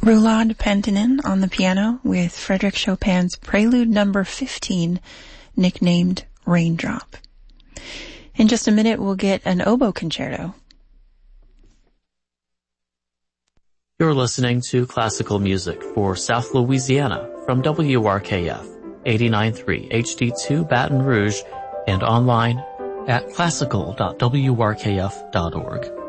Roland Pentinen on the piano with Frédéric Chopin's Prelude No. 15, nicknamed Raindrop. In just a minute, we'll get an oboe concerto. You're listening to classical music for South Louisiana from WRKF 89.3 HD2 Baton Rouge and online at classical.wrkf.org.